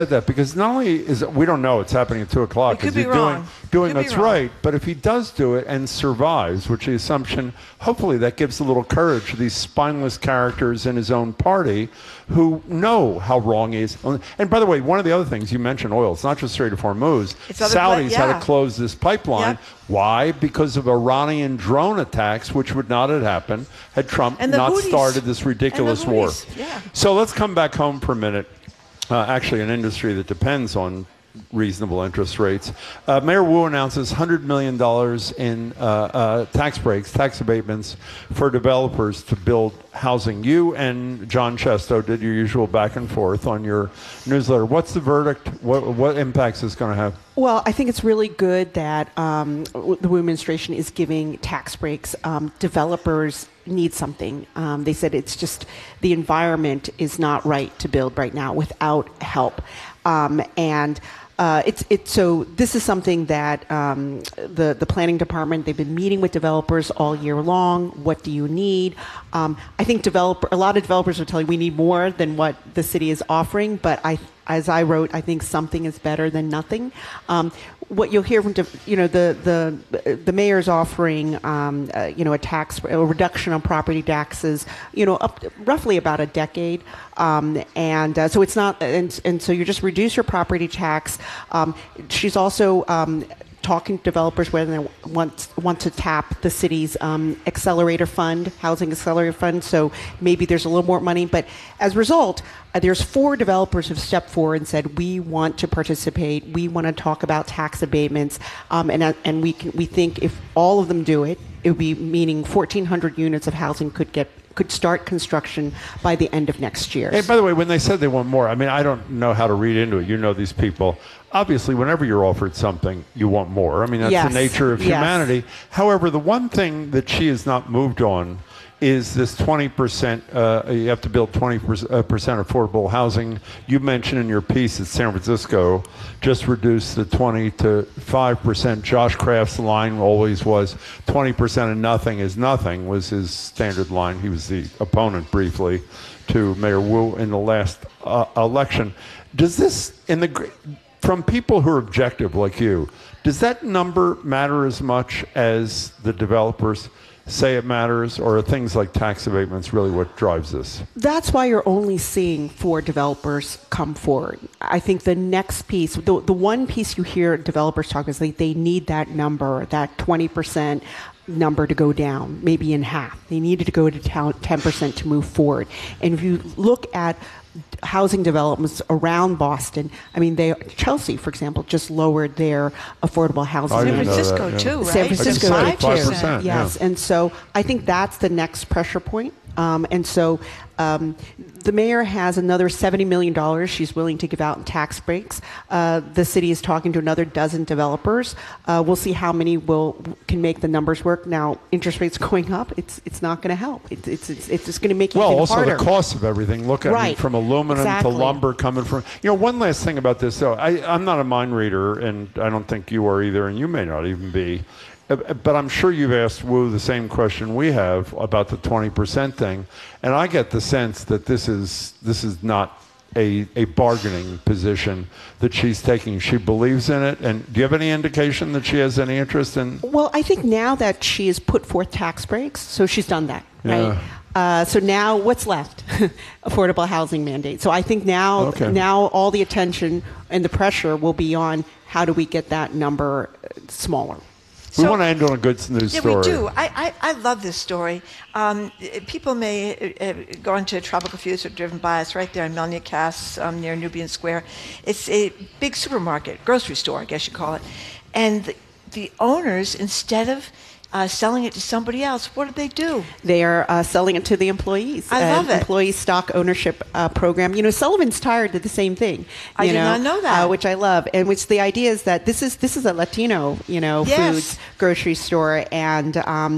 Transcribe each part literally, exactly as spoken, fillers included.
that because not only is it, we don't know it's happening at two o'clock. It could be doing, wrong. Doing Could be what's wrong. right, but if he does do it and survives, which is the assumption, hopefully that gives a little courage to these spineless characters in his own party who know how wrong he is. And by the way, one of the other things you mentioned, oil. It's not just Strait of Hormuz. It's other Saudis pla- had yeah. to close this pipeline. Yep. Why? Because of Iranian drone attacks, which would not have happened had Trump And the not Houthis. started this ridiculous And the war. Houthis, yeah. So let's come back home for a minute. Uh, actually, an industry that depends on reasonable interest rates. Uh, Mayor Wu announces one hundred million dollars in uh, uh, tax breaks, tax abatements for developers to build housing. You and John Chesto did your usual back and forth on your newsletter. What's the verdict? What, what impacts is this going to have? Well, I think it's really good that um, the Wu administration is giving tax breaks. Um, developers need something. Um, they said it's just the environment is not right to build right now without help. Um, and uh, it's it's so this is something that um, the the planning department, they've been meeting with developers all year long. What do you need? Um, I think developer a lot of developers are telling we need more than what the city is offering, but I. As I wrote, I think something is better than nothing. Um, what you'll hear from, you know, the the the mayor's offering, um, uh, you know, a tax a reduction on property taxes, you know, up roughly about a decade, um, and uh, so it's not, and and so you just reduce your property tax. Um, she's also um, talking to developers whether they want want to tap the city's um, accelerator fund, housing accelerator fund. So maybe there's a little more money. But as a result, uh, there's four developers who've stepped forward and said we want to participate. We want to talk about tax abatements, um, and uh, and we can, we think if all of them do it, it would be meaning fourteen hundred units of housing could get. could start construction by the end of next year. Hey, by the way, when they said they want more, I mean, I don't know how to read into it. You know these people. Obviously, whenever you're offered something, you want more. I mean, that's Yes. the nature of Yes. humanity. However, the one thing that she has not moved on is this twenty percent, uh, you have to build twenty percent affordable housing. You mentioned in your piece that San Francisco just reduced the twenty to five percent. Josh Kraft's line always was twenty percent of nothing is nothing, was his standard line. He was the opponent briefly to Mayor Wu in the last uh, election. Does this, in the gr- from people who are objective like you, does that number matter as much as the developers say it matters, or are things like tax abatements really what drives this? That's why you're only seeing four developers come forward. I think the next piece, the, the one piece you hear developers talk is like they need that number, that twenty percent number to go down, maybe in half. They needed to go to ten percent to move forward. And if you look at housing developments around Boston, I mean, they Chelsea, for example, just lowered their affordable housing. I San didn't know that, Francisco yeah. too, right? San Francisco, Like five percent. yes. yeah. And so I think that's the next pressure point. Um, and so um, the mayor has another seventy million dollars she's willing to give out in tax breaks. Uh, the city is talking to another dozen developers. Uh, we'll see how many will can make the numbers work. Now, interest rates going up, it's it's not going to help. It, it's it's it's just going to make it Well, even also harder. the cost of everything. Look at Right. it from aluminum Exactly. to lumber coming from. You know, one last thing about this, though. I, I'm not a mind reader, and I don't think you are either, and you may not even be. Uh, But I'm sure you've asked Wu the same question we have about the twenty percent thing, and I get the sense that this is this is not a a bargaining position that she's taking. She believes in it, and do you have any indication that she has any interest in? Well, I think now that she has put forth tax breaks, so she's done that, right? Yeah. Uh, so now what's left? Affordable housing mandate. So I think now, Okay. now all the attention and the pressure will be on how do we get that number uh, smaller. We So- want to end on a good news Yeah, story. we do. I, I, I love this story. Um, eh, people may uh, uh, go into Tropical Foods or driven by us right there in Melnia Cass um, near Nubian Square. It's a big supermarket, grocery store, I guess you call it. And the, the owners, instead of uh, selling it to somebody else, what do they do? They are uh, selling it to the employees. I An love it. Employee stock ownership uh, program. You know, Sullivan's Tire did the same thing. I you did know, not know that. Uh, which I love. And which the idea is that this is this is a Latino, you know, Yes. foods grocery store, and um,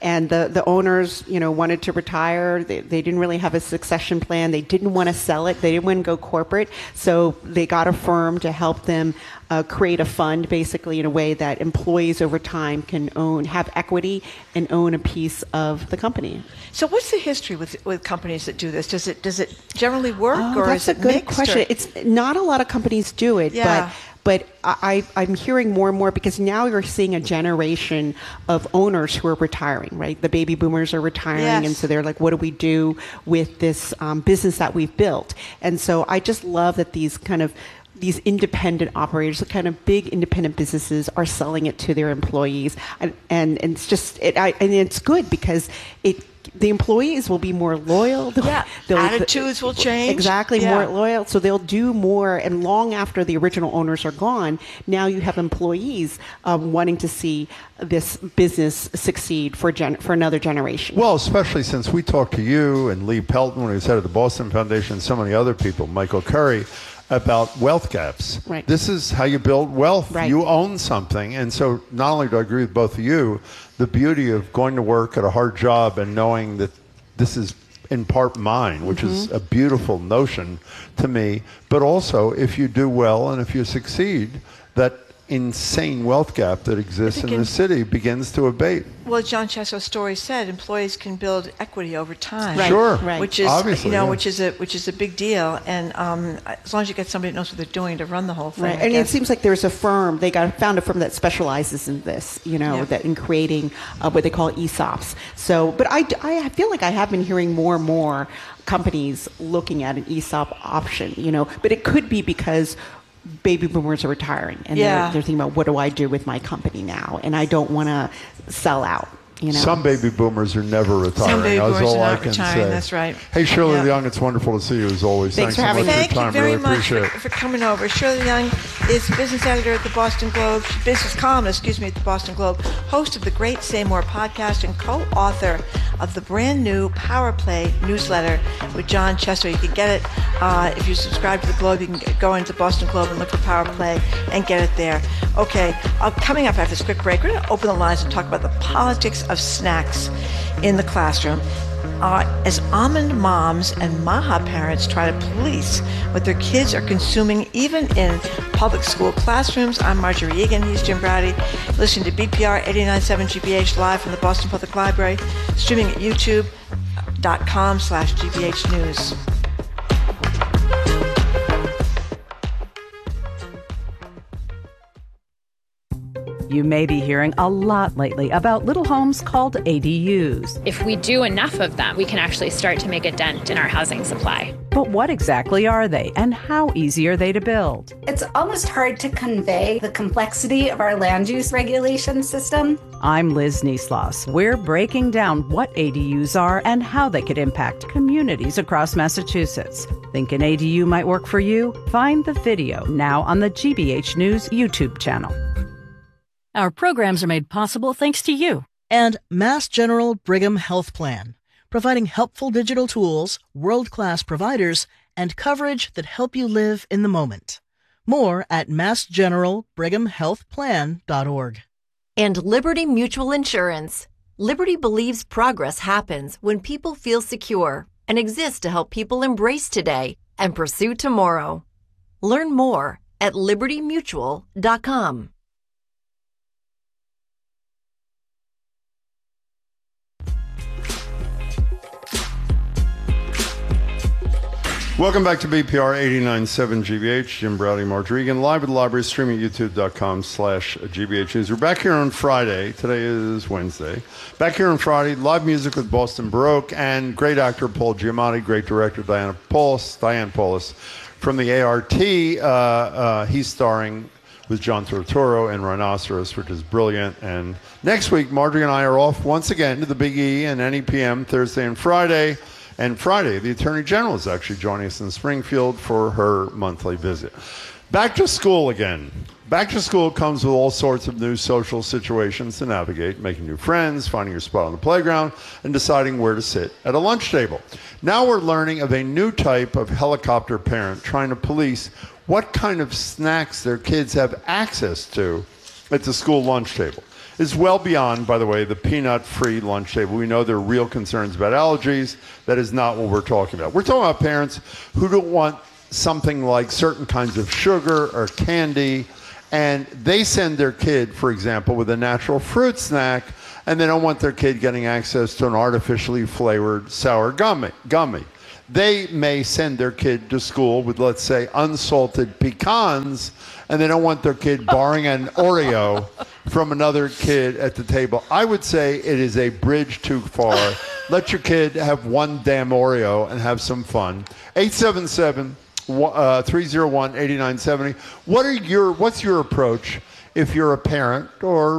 and the, the owners, you know, wanted to retire. They, they didn't really have a succession plan. They didn't want to sell it. They didn't want to go corporate. So they got a firm to help them uh, create a fund, basically in a way that employees over time can own, have equity and own a piece of the company. So what's the history with with companies that do this? Does it does it generally work, Oh, or that's is a it good mixed, question. or- It's not a lot of companies do it, Yeah. but but I, I'm hearing more and more because now you're seeing a generation of owners who are retiring, right? The baby boomers are retiring, Yes. and so they're like, what do we do with this um, business that we've built? And so I just love that these kind of these independent operators, the kind of big independent businesses, are selling it to their employees, and and, and it's just it, I, and it's good because it. The employees will be more loyal. They'll, Yeah. they'll- Attitudes will change. Exactly, Yeah. more loyal. So they'll do more, and long after the original owners are gone, now you have employees um, wanting to see this business succeed for gen- for another generation. Well, especially since we talked to you and Lee Pelton, when he was head of the Boston Foundation, and so many other people, Michael Curry, about wealth gaps. Right. This is how you build wealth. Right. You own something. And so not only do I agree with both of you, the beauty of going to work at a hard job and knowing that this is in part mine, which is a beautiful notion to me, but also if you do well and if you succeed, that insane wealth gap that exists in Begin- the city begins to abate. Well, John Chesso's story said employees can build equity over time. Right, Sure. right. Which is, Obviously, you know, yeah. which is a which is a big deal, and um, as long as you get somebody that knows what they're doing to run the whole thing. Right. I And it guess. seems like there's a firm, they got found a firm that specializes in this, you know, Yeah. that in creating uh, what they call E S O Ps. So, but I, I feel like I have been hearing more and more companies looking at an E S O P option, you know, but it could be because baby boomers are retiring and Yeah. they're, they're thinking about what do I do with my company now, and I don't want to sell out. You know? Some baby boomers are never retiring. baby That's boomers all are I not can retiring, say. that's right. Hey, Shirley Yeah. Young, it's wonderful to see you as always. Thanks for so having much me. Thank for your you time. very really much appreciate for, it. for coming over. Shirley Young is business editor at the Boston Globe, business columnist, excuse me, at the Boston Globe, host of the Great Say More podcast, and co-author of the brand new Power Play newsletter with John Chesso. You can get it uh, if you subscribe to the Globe. You can go into the Boston Globe and look for Power Play and get it there. Okay, uh, coming up after this quick break, we're going to open the lines and talk about the politics of snacks in the classroom. Uh, as almond moms and Maha parents try to police what their kids are consuming, even in public school classrooms. I'm Marjorie Egan. He's Jim Browdy. Listen to B P R eighty-nine point seven G B H live from the Boston Public Library, streaming at youtube.com slash GBH News. You may be hearing a lot lately about little homes called A D Us. If we do enough of them, we can actually start to make a dent in our housing supply. But what exactly are they, and how easy are they to build? It's almost hard to convey the complexity of our land use regulation system. I'm Liz Niesloss. We're breaking down what A D Us are and how they could impact communities across Massachusetts. Think an A D U might work for you? Find the video now on the G B H News YouTube channel. Our programs are made possible thanks to you and Mass General Brigham Health Plan, providing helpful digital tools, world-class providers, and coverage that help you live in the moment. More at mass general brigham health plan dot org. And Liberty Mutual Insurance. Liberty believes progress happens when people feel secure and exists to help people embrace today and pursue tomorrow. Learn more at liberty mutual dot com. Welcome back to B P R eighty-nine point seven G B H. Jim Browdy, Marjorie Egan, live at the library, streaming at youtube.com slash GBH News. We're back here on Friday. Today is Wednesday. Back here on Friday, live music with Boston Baroque and great actor Paul Giamatti, great director Diana Paulus, Diane Paulus from the A R T. Uh, uh, he's starring with John Turturro in Rhinoceros, which is brilliant. And next week, Marjorie and I are off once again to the Big E and N E P M Thursday and Friday. And Friday, the Attorney General is actually joining us in Springfield for her monthly visit. Back to school again. Back to school comes with all sorts of new social situations to navigate, making new friends, finding your spot on the playground, and deciding where to sit at a lunch table. Now we're learning of a new type of helicopter parent trying to police what kind of snacks their kids have access to at the school lunch table. is well beyond, by the way, the peanut-free lunch table. We know there are real concerns about allergies. That is not what we're talking about. We're talking about parents who don't want something like certain kinds of sugar or candy, and they send their kid, for example, with a natural fruit snack, and they don't want their kid getting access to an artificially flavored sour gummy. gummy. They may send their kid to school with, let's say, unsalted pecans, and they don't want their kid borrowing an Oreo from another kid at the table. I would say it is a bridge too far. Let your kid have one damn Oreo and have some fun. eight seven seven, three oh one, eight nine seven oh. What are your, what's your approach if you're a parent or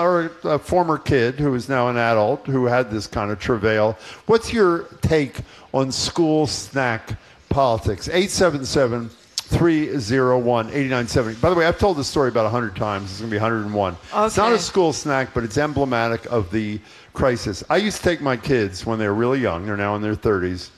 a former kid who is now an adult who had this kind of travail? What's your take on school snack politics? eight seven seven, three oh one, eight nine seven oh. By the way, I've told this story about one hundred times. It's going to be one hundred one. Okay. It's not a school snack, but it's emblematic of the crisis. I used to take my kids when they were really young. They're now in their thirties.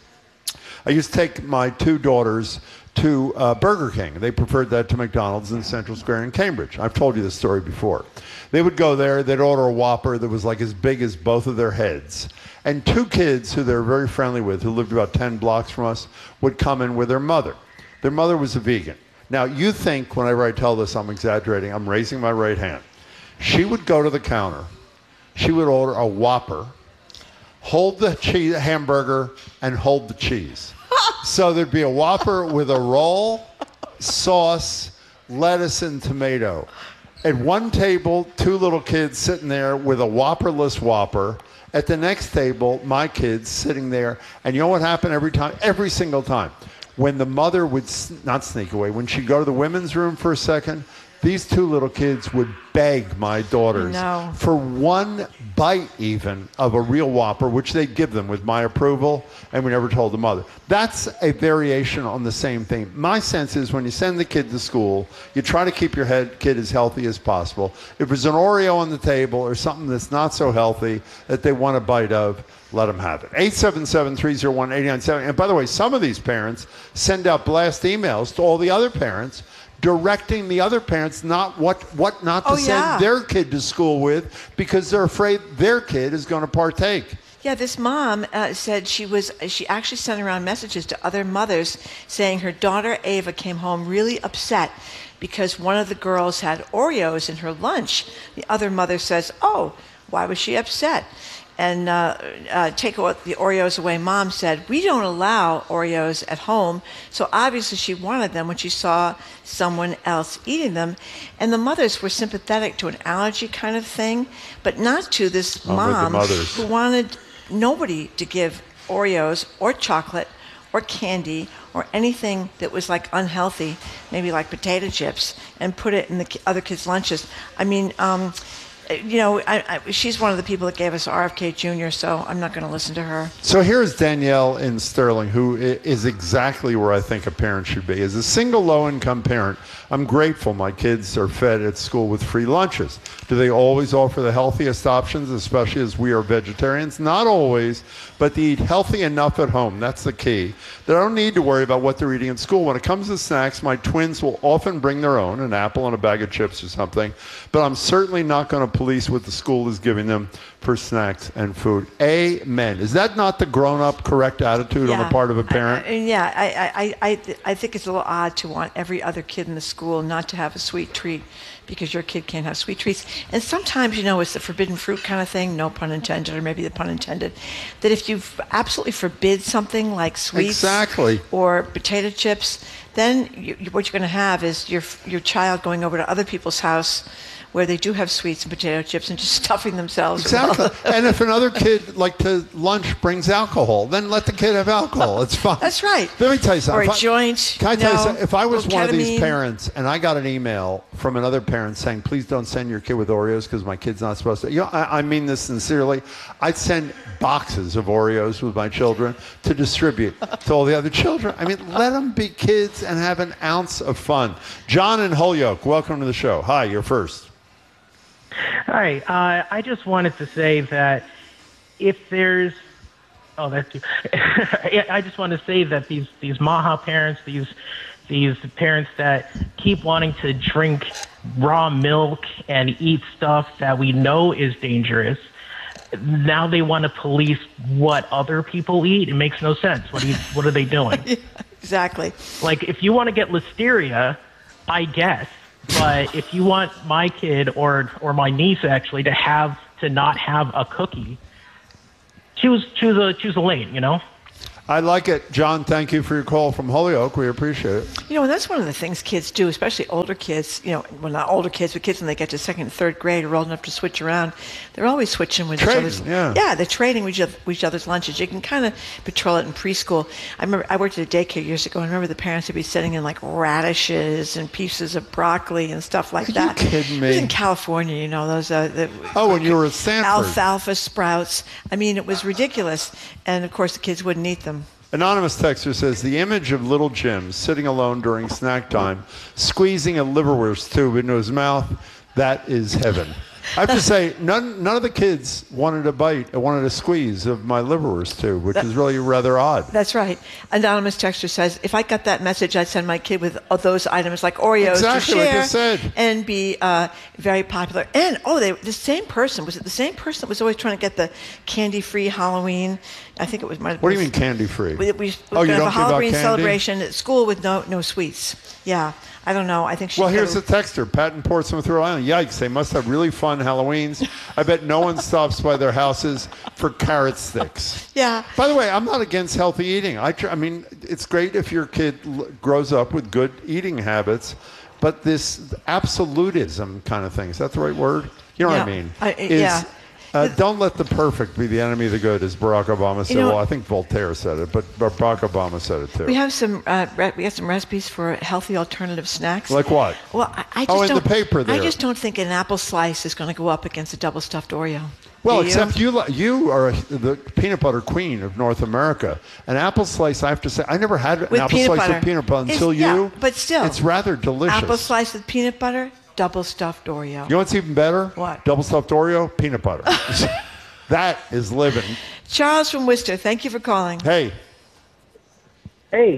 I used to take my two daughters to uh, Burger King. They preferred that to McDonald's in Central Square in Cambridge. I've told you this story before. They would go there, they'd order a Whopper that was like as big as both of their heads. And two kids who they were very friendly with, who lived about ten blocks from us, would come in with their mother. Their mother was a vegan. Now, you think whenever I tell this I'm exaggerating, I'm raising my right hand. She would go to the counter, she would order a Whopper, hold the cheese, hamburger, and hold the cheese. So there'd be a Whopper with a roll, sauce, lettuce, and tomato. At one table, two little kids sitting there with a Whopperless Whopper. At the next table, my kids sitting there. And you know what happened every time? Every single time. When the mother would not sneak away, when she'd go to the women's room for a second, these two little kids would beg my daughters no. for one bite even of a real Whopper, which they'd give them with my approval, and we never told the mother. That's a variation on the same thing. My sense is when you send the kid to school, you try to keep your head, kid as healthy as possible. If there's an Oreo on the table or something that's not so healthy that they want a bite of, let them have it. eight seven seven, three oh one, eight nine seven oh. And by the way, some of these parents send out blast emails to all the other parents directing the other parents not what, what not to oh, send yeah. their kid to school with because they're afraid their kid is going to partake. Yeah, this mom uh, said she was. She actually sent around messages to other mothers saying her daughter Ava came home really upset because one of the girls had Oreos in her lunch. The other mother says, "Oh, why was she upset?" And uh, uh, take the Oreos away. Mom said, we don't allow Oreos at home. So obviously she wanted them when she saw someone else eating them. And the mothers were sympathetic to an allergy kind of thing, but not to this I'm mom with the mothers. who wanted nobody to give Oreos or chocolate or candy or anything that was like unhealthy, maybe like potato chips, and put it in the other kids' lunches. I mean, um, you know, I, I, she's one of the people that gave us R F K Junior, so I'm not going to listen to her. So here's Danielle in Sterling, who is exactly where I think a parent should be. As a single low-income parent, I'm grateful my kids are fed at school with free lunches. Do they always offer the healthiest options, especially as we are vegetarians? Not always, but they eat healthy enough at home. That's the key. They don't need to worry about what they're eating in school. When it comes to snacks, my twins will often bring their own, an apple and a bag of chips or something, but I'm certainly not going to police what the school is giving them for snacks and food. Amen. Is that not the grown-up correct attitude yeah. on the part of a parent? I, I, yeah, I, I, I, I think it's a little odd to want every other kid in the school not to have a sweet treat because your kid can't have sweet treats. And sometimes, you know, it's the forbidden fruit kind of thing, no pun intended, or maybe the pun intended, that if you absolutely forbid something like sweets exactly. or potato chips, then you, what you're going to have is your your child going over to other people's house where they do have sweets and potato chips and just stuffing themselves. Exactly. And if another kid, like to lunch, brings alcohol, then let the kid have alcohol. It's fine. That's right. Let me tell you something. Or a I, joint. Can I tell no, you something? If I was one of these ketamine. parents and I got an email from another parent saying, please don't send your kid with Oreos because my kid's not supposed to. You know, I, I mean this sincerely. I'd send boxes of Oreos with my children to distribute to all the other children. I mean, let them be kids and have an ounce of fun. John in Holyoke, welcome to the show. Hi, you're first. Hi, uh, I just wanted to say that if there's, oh, that's you. I just want to say that these these Maha parents, these these parents that keep wanting to drink raw milk and eat stuff that we know is dangerous. Now they want to police what other people eat. It makes no sense. What are you, what are they doing? Yeah, exactly. Like, if you want to get listeria, I guess. But if you want my kid or or my niece actually to have to not have a cookie, choose choose a choose a lane. You know. I like it. John, thank you for your call from Holyoke. We appreciate it. You know, and that's one of the things kids do, especially older kids, you know, well, not older kids, but kids when they get to second and third grade are old enough to switch around. They're always switching with Trading, each other's. yeah. Yeah, they're trading with each, other, with each other's lunches. You can kind of patrol it in preschool. I remember I worked at a daycare years ago, and I remember the parents would be sitting in like radishes and pieces of broccoli and stuff like Are that. you kidding me? It was in California, you know, those. Uh, the, Oh, when you were at Stanford. Alfalfa sprouts. I mean, it was ridiculous. And of course, the kids wouldn't eat them. Anonymous texter says, the image of little Jim sitting alone during snack time, squeezing a liverwurst tube into his mouth, that is heaven. I have to say, none none of the kids wanted a bite, wanted a squeeze of my liverwurst tube, which That- is really rather odd. That's right. Anonymous texter says, if I got that message, I'd send my kid with all those items like Oreos Exactly to what share you said. and be uh, very popular. And, oh, they the same person. Was it the same person that was always trying to get the candy-free Halloween? I think it was my... What do you mean candy-free? We, we, we Oh, you have don't a give out Halloween candy? celebration at school with no no sweets. Yeah. I don't know. I think she Well, could here's the have- texter, Pat in Portsmouth, Rhode Island. Yikes, they must have really fun Halloweens. I bet no one stops by their houses for carrot sticks. Yeah. By the way, I'm not against healthy eating. I, tr- I mean, it's great if your kid l- grows up with good eating habits, but this absolutism kind of thing, is that the right word? You know what I Yeah. mean? I- Is, yeah. Uh, don't let the perfect be the enemy of the good, as Barack Obama said. You know- well, I think Voltaire said it, but Barack Obama said it too. We have some. Uh, re- we have some recipes for healthy alternative snacks. Like what? Well, I, I just Oh, in the don't. paper there. I just don't think an apple slice is going to go up against a double stuffed Oreo. Well, Do you? except you, li- you are the peanut butter queen of North America. An apple slice, I have to say, I never had an With apple peanut slice butter. with peanut butter It's- until yeah, you. but still, it's rather delicious. Apple slice with peanut butter, double stuffed Oreo. You know what's even better? What? Double stuffed Oreo, peanut butter. That is living. Charles from Worcester, thank you for calling. Hey, Hey,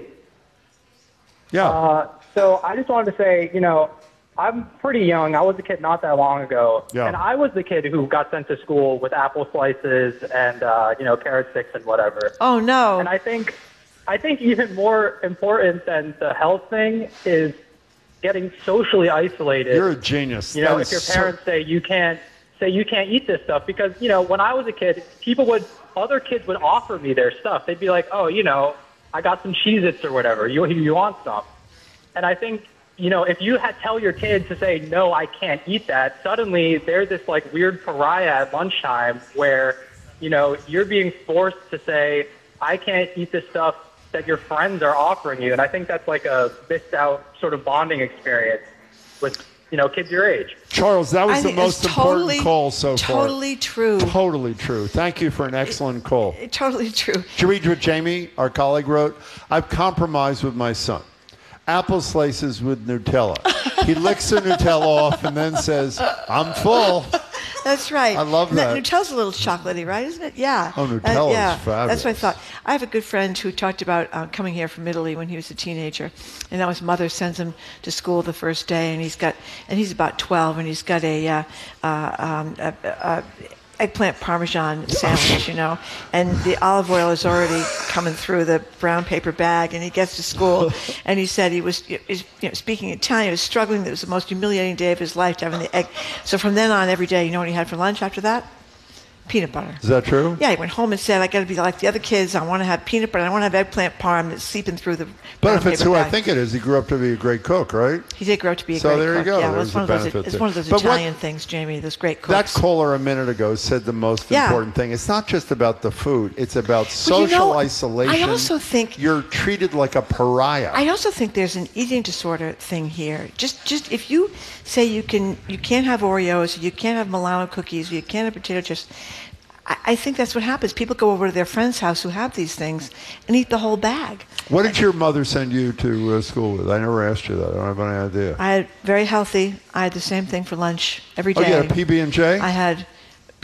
yeah. uh, so I just wanted to say, you know, I'm pretty young. I was a kid not that long ago, Yeah. and I was the kid who got sent to school with apple slices and uh, you know carrot sticks and whatever. Oh no! And I think, I think even more important than the health thing is getting socially isolated. You're a genius. You know, That if is your so- parents say you can't say you can't eat this stuff because you know when I was a kid, people would other kids would offer me their stuff. They'd be like, oh, you know, I got some Cheez-Its or whatever. You you want some? And I think you know if you had tell your kid to say no, I can't eat that. Suddenly they're this like weird pariah at lunchtime where you know you're being forced to say I can't eat this stuff that your friends are offering you. And I think that's like a missed out sort of bonding experience with you know kids your age. Charles, that was I the think most it's important totally, call so far. Totally true. Totally true. Thank you for an excellent call. Totally true. Did you read what Jamie, our colleague, wrote? I've compromised with my son. Apple slices with Nutella. He licks the Nutella off and then says, I'm full. That's right. I love And that. Nutella's a little chocolatey, right? Isn't it? Yeah. Oh, Nutella is yeah. fabulous. That's what I thought. I have a good friend who talked about uh, coming here from Italy when he was a teenager, and now his mother sends him to school the first day, and he's got, and he's about twelve, and he's got a, uh, uh, um, a, a, a eggplant parmesan sandwich, you know, and the olive oil is already coming through the brown paper bag, and he gets to school, and he said he was, is, you know, speaking Italian, he was struggling. It was the most humiliating day of his life to having the egg. So from then on, every day, you know what he had for lunch after that? Peanut butter. Is that true? Yeah, he went home and said, I got to be like the other kids. I want to have peanut butter. I want to have eggplant parm that's seeping through the But brown if it's paper who I bag. think it is, he grew up to be a great cook, right? He did grow up to be a So great there you cook. go. Yeah, well, There's it's one of the those. benefit It's there. one of those But what- Italian things, Jamie. Those great cooks. That caller a minute ago said the most Yeah. important thing. It's not just about the food. It's about Well, you social know, isolation. I also think you're treated like a pariah. I also think there's an eating disorder thing here. Just, just if you say you can, you can't have Oreos, you can't have Milano cookies, you can't have potato chips. I, I think that's what happens. People go over to their friend's house who have these things and eat the whole bag. What did your mother send you to uh, school with? I never asked you that. I don't have any idea. I had very healthy. I had the same thing for lunch every Oh, day. you had a P B and J? I had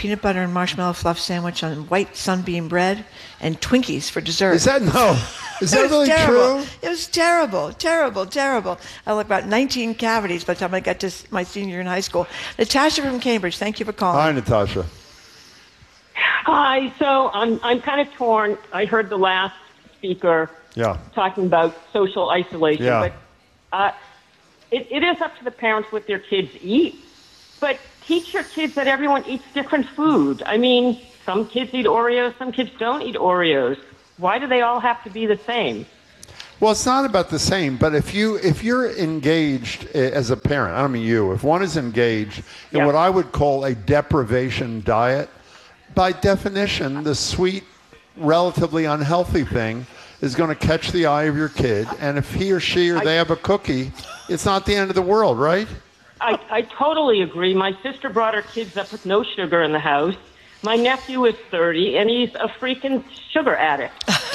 peanut butter and marshmallow fluff sandwich on white sunbeam bread, and Twinkies for dessert. Is that no? Is that really terrible. true? It was terrible, terrible, terrible. I had about nineteen cavities by the time I got to s- my senior year in high school. Natasha from Cambridge, thank you for calling. Hi, Natasha. Hi. So I'm I'm kind of torn. I heard the last speaker Yeah. talking about social isolation, Yeah. but uh, it, it is up to the parents what their kids eat. But teach your kids that everyone eats different food. I mean, some kids eat Oreos, some kids don't eat Oreos. Why do they all have to be the same? Well, it's not about the same, but if you if you're engaged uh, as a parent, I don't mean you, if one is engaged in Yeah. what I would call a deprivation diet, by definition, the sweet, relatively unhealthy thing is going to catch the eye of your kid, and if he or she or I- they have a cookie, it's not the end of the world, right? I, I totally agree. My sister brought her kids up with no sugar in the house. My nephew is thirty, and he's a freaking sugar addict.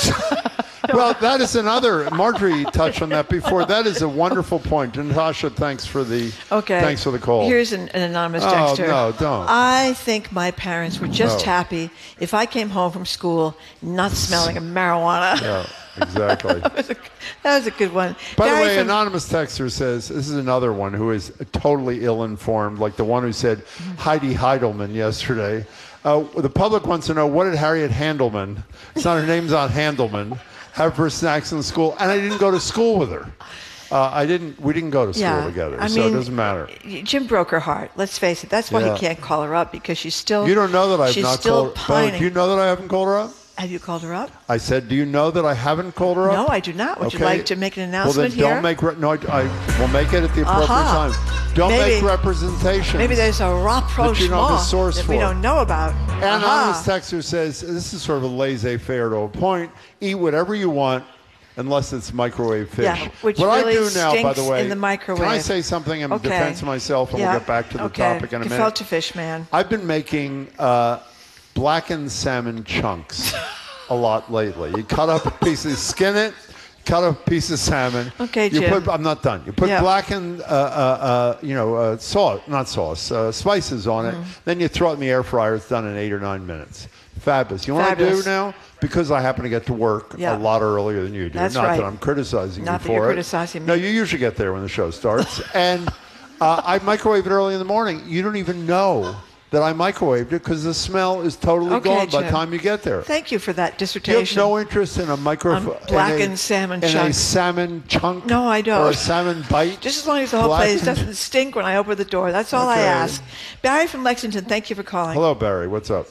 Well, that is another. Marjorie touched on that before. That is a wonderful point. And Natasha, thanks for the Okay. thanks for the call. Here's an, an anonymous Oh, texter. no, don't. I think my parents were just No. happy if I came home from school not smelling of marijuana. Yeah, exactly. that, was a, that was a good one. By Barry the way, from- anonymous texter says this is another one who is totally ill-informed, like the one who said Heidi Heidelman yesterday. Uh, the public wants to know, what did Harriet Handelman, it's not her name's not Handelman, have for snacks in school? And I didn't go to school with her. Uh, I didn't. We didn't go to school Yeah, together, I so mean, it doesn't matter. Jim broke her heart. Let's face it. That's why Yeah. he can't call her up, because she's still. You don't know that I've she's not still called her. Bo, pining. do you know that I haven't called her up? Have you called her up? I said, do you know that I haven't called her up? No, I do not. Would you Okay. like to make an announcement well, then here? don't make. Re- no, I, I will make it at the appropriate Aha. time. Don't Maybe- make representations. Maybe there's a that you don't have a rapprochement source that for. we don't know about. An Aha. anonymous texter says, this is sort of a laissez-faire to a point. Eat whatever you want, unless it's microwave fish. Yeah, which what really I do now, by stinks the way, in the microwave. can I say something in Okay. defense of myself, and Yeah. we'll get back to the okay. topic in a minute. Gefilte fish, man. I've been making uh, blackened salmon chunks a lot lately. You cut up a piece, of, skin it, cut up a piece of salmon. Okay, you Jim. Put, I'm not done. You put Yeah. blackened, uh, uh, uh, you know, uh, sauce, not sauce, uh, spices on it. Mm-hmm. Then you throw it in the air fryer. It's done in eight or nine minutes. Fabulous. You know what I do Fabulous. now? Because I happen to get to work Yeah. a lot earlier than you do. That's not right. that I'm criticizing Not you that you're for it. criticizing me. No, you usually get there when the show starts. and uh, I microwave it early in the morning. You don't even know that I microwaved it because the smell is totally Okay, gone by the Jim. time you get there. Thank you for that You have dissertation. no interest in a micro On blackened in a, salmon in a chunk. salmon chunk. No, I don't. Or a salmon bite. Just as long as the whole place Blackened- doesn't stink when I open the door. That's all I Okay. ask. Barry from Lexington, thank you for calling. Hello, Barry. What's up?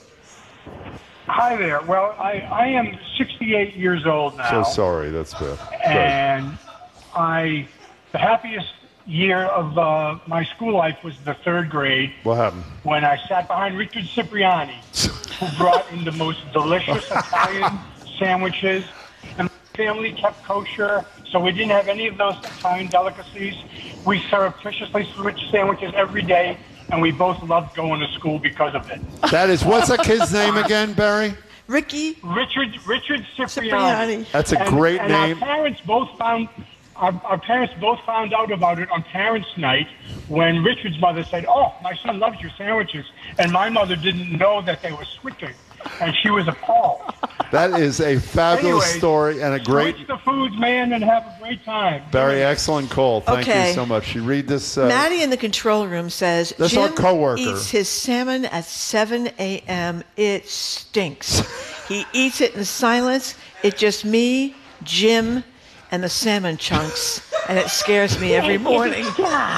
Hi there. Well, I, I am sixty-eight years old now. So sorry. That's bad. And I, the happiest year of uh, my school life was the third grade What happened? when I sat behind Richard Cipriani, who brought in the most delicious Italian sandwiches. And my family kept kosher, so we didn't have any of those Italian delicacies. We surreptitiously switched sandwiches every day, and we both loved going to school because of it. That is, what's that kid's name again, Barry? Ricky Richard Richard Cipriani. Cipriani. That's a And- great and name. Our parents both found our, our parents both found out about it on Parents' Night when Richard's mother said, "Oh, my son loves your sandwiches," and my mother didn't know that they were switching, and she was appalled. That is a fabulous Anyway, story and a great. Switch the foods, man, and have a great time. Barry, excellent call. Thank Okay. you so much. You read this. Uh, Maddie in the control room says That's Jim our coworker. eats his salmon at seven a.m. It stinks. He eats it in silence. It's just me, Jim, and the salmon chunks, and it scares me every morning.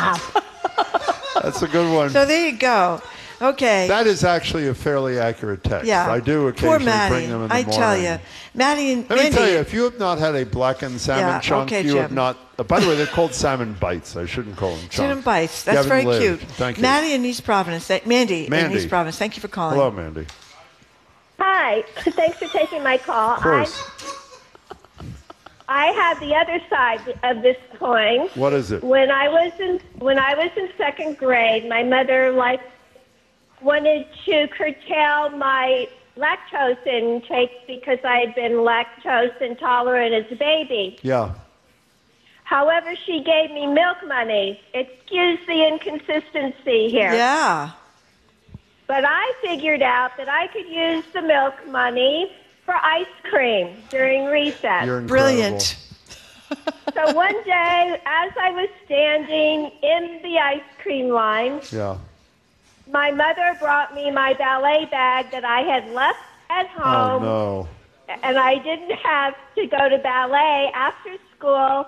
That's a good one. So there you go. Okay. That is actually a fairly accurate text. yeah. I do Poor occasionally Maddie. bring them in the I morning. tell you, Maddie and Let Mandy. me tell you, if you have not had a blackened salmon Yeah, chunk, okay, you have Jim. not. Uh, by the way, they're called salmon bites. I shouldn't call them chunks. Cinnamon bites. You That's haven't very lived. cute. Thank you. Maddie in East Providence. Th- Mandy, Mandy. in East Providence. Thank you for calling. Hello, Mandy. Hi. Thanks for taking my call. Of course. I, I have the other side of this coin. What is it? When I was in when I was in second grade, my mother like wanted to curtail my lactose intake because I had been lactose intolerant as a baby. Yeah. However, she gave me milk money. Excuse the inconsistency here. Yeah. But I figured out that I could use the milk money for ice cream during recess. You're incredible. Brilliant. So one day, as I was standing in the ice cream line, Yeah. my mother brought me my ballet bag that I had left at Oh, home. no. And I didn't have to go to ballet after school.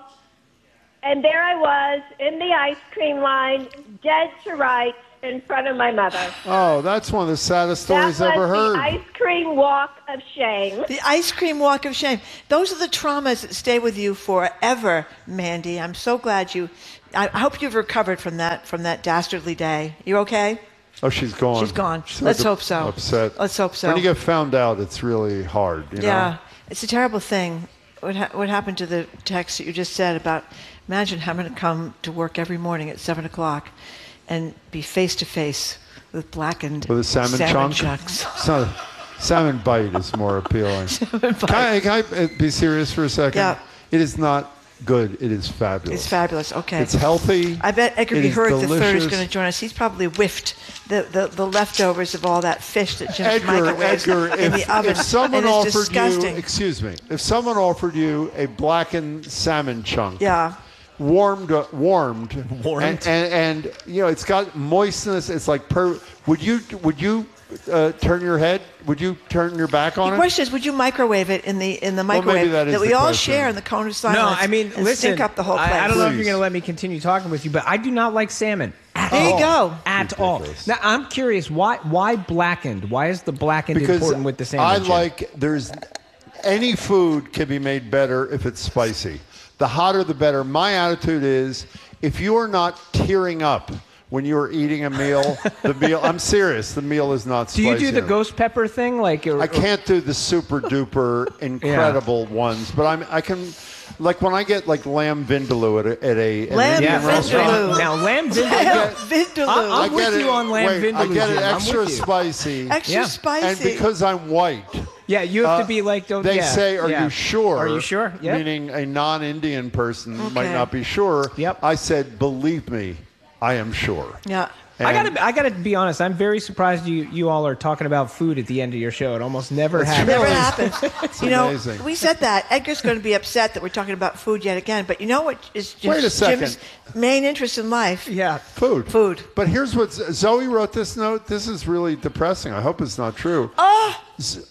And there I was in the ice cream line, dead to rights, in front of my mother. Oh, that's one of the saddest stories that was ever heard. the ice cream walk of shame. The ice cream walk of shame. Those are the traumas that stay with you forever, Mandy. I'm so glad you. I I hope you've recovered from that from that dastardly day. You okay? Oh, she's gone. She's gone. She's Let's like hope so. Upset. Let's hope so. When you get found out, it's really hard. You Yeah, know? it's a terrible thing. What ha- what happened to the text that you just said about? Imagine having to come to work every morning at seven o'clock, and be face to face with blackened With a salmon, chunk. chunks. So, salmon bite is more appealing. Can I, can I be serious for a second? Yeah. It is not good. It is fabulous. It's fabulous. Okay. It's healthy. I bet Edgar It B. is Hurd the third is delicious. going to join us. He's probably whiffed the, the, the leftovers of all that fish that Jim Edgar, microwaves Edgar, in if, the oven. if someone and it's offered disgusting. you, excuse me, if someone offered you a blackened salmon chunk, Yeah. warmed, uh, warmed, Warmed. And, and, and you know it's got moistness. It's like per. Would you would you uh, turn your head? Would you turn your back on The it? question is, would you microwave it in the in the Well, maybe microwave that is we the all question. share in the cone of silence? No, I mean, and listen. stink up the whole place. I, I don't know if you're Please. going to let me continue talking with you, but I do not like salmon. At There you all. go. At all. Now, I'm curious, why why blackened? Why is the blackened Because important with the salmon? I Jim? like there's any food can be made better if it's spicy. The hotter the better. My attitude is if you are not tearing up when you are eating a meal, the meal I'm serious, the meal is not Do spicy. you do the enough. ghost pepper thing? Like or, I can't do the super duper incredible ones, but I'm I can like when I get like lamb vindaloo at a, at a an Lamb Indian Yeah, restaurant. vindaloo. Now, lamb vindaloo. Lamb vindaloo. I'm I with get you it- on lamb wait, I vindaloo, get it Jim. I'm extra with you. spicy. Extra Yeah. spicy. And because I'm white, Yeah, you have uh, to be like, don't. they yeah, say, "Are yeah. you sure?" Are you sure? Yeah. Meaning a non-Indian person might Okay. not be sure. Yep. I said, "Believe me, I am sure." yeah. I And- gotta, I gotta be honest. I'm very surprised you, you all are talking about food at the end of your show. It almost never It's happens. Never Really? happens. You know, amazing. we said that. Edgar's going to be upset that we're talking about food yet again. But you know what is Jim, Wait a second. Jim's main interest in life? Yeah. Food. Food. But here's what Zoe wrote this note. This is really depressing. I hope it's not true. Oh, Z-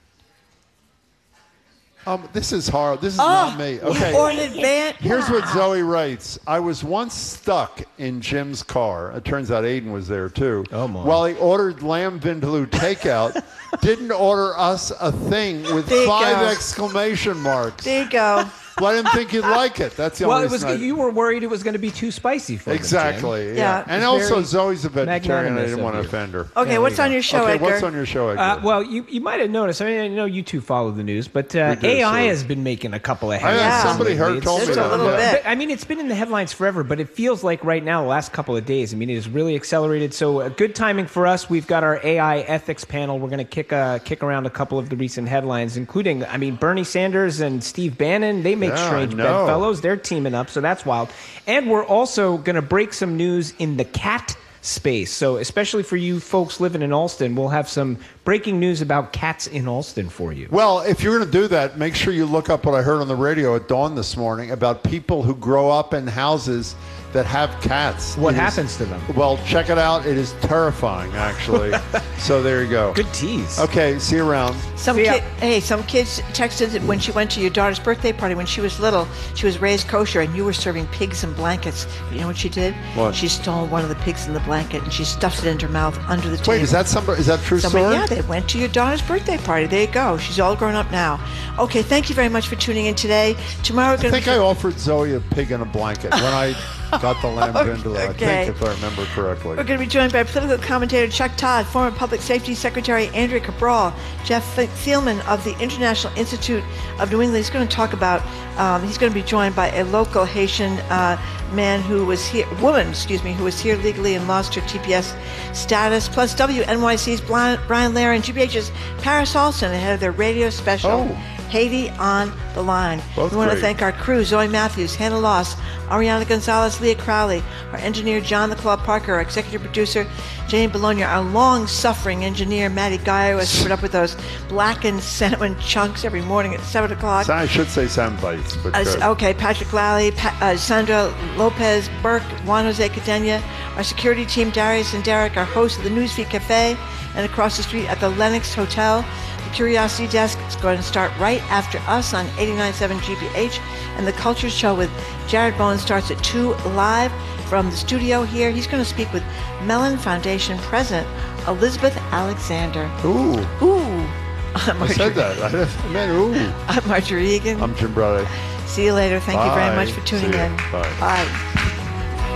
Um, this is hard. This is oh, not me. Okay. you ordered advance. Here's what Zoe writes. I was once stuck in Jim's car. It turns out Aiden was there too. Oh, my. While he ordered lamb vindaloo takeout, didn't order us a thing with There you five go. exclamation marks. There you go. Let him think you'd like it. That's the Well, only it was. reason I- You were worried it was going to be too spicy for him, Jim. Exactly. Yeah. Yeah. And It's also, very Zoe's a vegetarian. I magnanimous didn't want to of you. offend her. Okay, there what's you on go. your show, okay, Edgar? what's on your show, Edgar? Uh, well, you, you might have noticed. I mean, I know you two follow the news, but uh, We do, A I sure. has been making a couple of I headlines. know, somebody lately. heard- It's- told me Just a that. little yeah. bit. But, I mean, it's been in the headlines forever, but it feels like right now, the last couple of days, I mean, it has really accelerated. So, uh, good timing for us. We've got our A I ethics panel. We're going to kick uh, kick around a couple of the recent headlines, including, I mean, Bernie Sanders and Steve Bannon. They make Yeah, strange I know. bedfellows. They're teaming up, so that's wild. And we're also going to break some news in the cat space. So, especially for you folks living in Alston, we'll have some breaking news about cats in Alston for you. Well, if you're going to do that, make sure you look up what I heard on the radio at dawn this morning about people who grow up in houses that have cats. What It is- happens to them? Well, check it out. It is terrifying, actually. So there you go. Good tease. Okay, see you around. Some See ya. kid, hey, some kids texted that when she went to your daughter's birthday party when she was little, she was raised kosher, and you were serving pigs in blankets. You know what she did? What? She stole one of the pigs in the blanket and she stuffed it into her mouth under the table. Wait, is that somebody? Is that a true Somebody, story? yeah, they went to your daughter's birthday party. There you go. She's all grown up now. Okay, thank you very much for tuning in today. Tomorrow we're I going think I offered Zoe a pig in a blanket when I got the lamb vindaloo. I Okay. think, if I remember correctly. We're going to be joined by political commentator Chuck Todd, former Public Safety Secretary Andrea Cabral, Jeff Thielman of the International Institute of New England. He's going to talk about, um, he's going to be joined by a local Haitian uh, man who was here, woman, excuse me, who was here legally and lost her T P S status, plus W N Y C's Brian Brian Lehrer and G B H's Paris Olson ahead of their radio special. Oh. Haiti on the line. Both we want to great. thank our crew, Zoe Matthews, Hannah Loss, Ariana Gonzalez, Leah Crowley, our engineer, John the Claw Parker, our executive producer, Jane Bologna, our long-suffering engineer, Maddie Guy, who has to put up with those blackened cinnamon chunks every morning at seven o'clock. So I should say sound bites, but Uh, good. okay, Patrick Lally, pa- uh, Sandra Lopez, Burke, Juan Jose Cadena, our security team, Darius and Derek, our host of the Newsfeed Cafe, and across the street at the Lennox Hotel. The Curiosity Desk is going to start right after us on eighty-nine point seven G B H, and the Culture Show with Jared Bowen starts at two live from the studio here. He's going to speak with Mellon Foundation President Elizabeth Alexander. Ooh. Ooh. I'm I said that. I meant ooh. I'm Marjorie Egan. I'm Jim Brody. See you later. Thank you very Bye. much for tuning See ya. in. Bye. Bye.